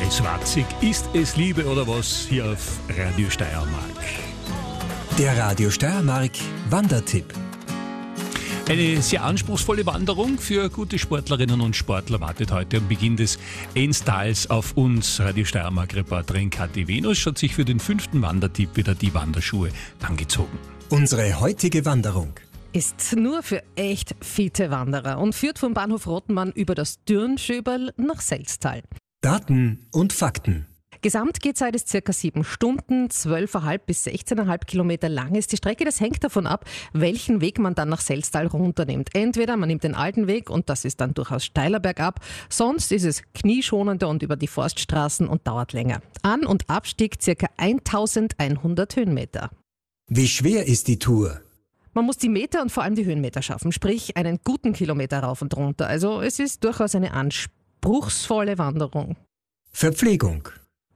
Schwarzig. Ist es Liebe oder was hier auf Radio Steiermark? Der Radio Steiermark Wandertipp. Eine sehr anspruchsvolle Wanderung für gute Sportlerinnen und Sportler wartet heute am Beginn des Ennstals auf uns. Radio Steiermark-Reporterin Kathi Venus hat sich für den 5. Wandertipp wieder die Wanderschuhe angezogen. Unsere heutige Wanderung ist nur für echt fitte Wanderer und führt vom Bahnhof Rottenmann über das Dürnschöberl nach Selztal. Daten und Fakten. Gesamtgehzeit ist ca. 7 Stunden, 12,5 bis 16,5 Kilometer lang ist die Strecke. Das hängt davon ab, welchen Weg man dann nach Selztal runternimmt. Entweder man nimmt den alten Weg und das ist dann durchaus steiler bergab, sonst ist es knieschonender und über die Forststraßen und dauert länger. An- und Abstieg ca. 1100 Höhenmeter. Wie schwer ist die Tour? Man muss die Meter und vor allem die Höhenmeter schaffen, sprich einen guten Kilometer rauf und runter. Also es ist durchaus eine anspruchsvolle Wanderung. Verpflegung.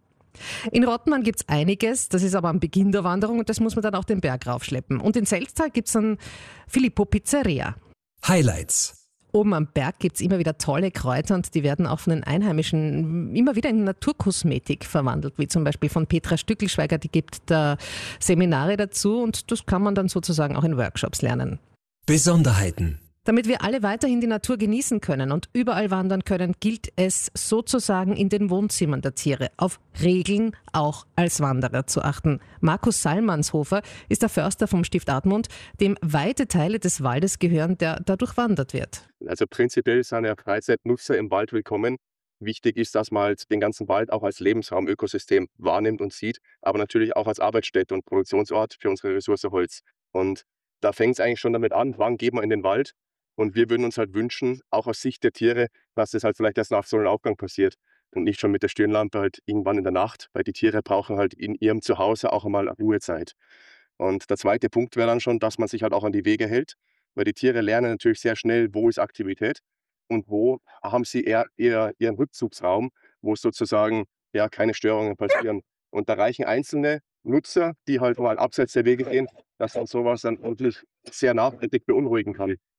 In Rottenmann gibt es einiges, das ist aber am Beginn der Wanderung und das muss man dann auch den Berg raufschleppen. Und in Selztal gibt es dann Filippo Pizzeria. Highlights. Oben am Berg gibt es immer wieder tolle Kräuter und die werden auch von den Einheimischen immer wieder in Naturkosmetik verwandelt, wie zum Beispiel von Petra Stückelschweiger, die gibt da Seminare dazu und das kann man dann sozusagen auch in Workshops lernen. Besonderheiten. Damit wir alle weiterhin die Natur genießen können und überall wandern können, gilt es sozusagen in den Wohnzimmern der Tiere auf Regeln auch als Wanderer zu achten. Markus Salmanshofer ist der Förster vom Stift Admont, dem weite Teile des Waldes gehören, der da durchwandert wird. Also prinzipiell sind ja Freizeitnutzer im Wald willkommen. Wichtig ist, dass man halt den ganzen Wald auch als Lebensraum, Ökosystem wahrnimmt und sieht, aber natürlich auch als Arbeitsstätte und Produktionsort für unsere Ressource Holz. Und da fängt es eigentlich schon damit an, wann geht man in den Wald? Und wir würden uns halt wünschen, auch aus Sicht der Tiere, dass das halt vielleicht erst nach Sonnenaufgang passiert und nicht schon mit der Stirnlampe halt irgendwann in der Nacht, weil die Tiere brauchen halt in ihrem Zuhause auch einmal Ruhezeit. Und der zweite Punkt wäre dann schon, dass man sich halt auch an die Wege hält, weil die Tiere lernen natürlich sehr schnell, wo ist Aktivität und wo haben sie eher ihren Rückzugsraum, wo sozusagen ja keine Störungen passieren. Und da reichen einzelne Nutzer, die halt mal abseits der Wege gehen, dass dann sowas dann wirklich sehr nachhaltig beunruhigen kann.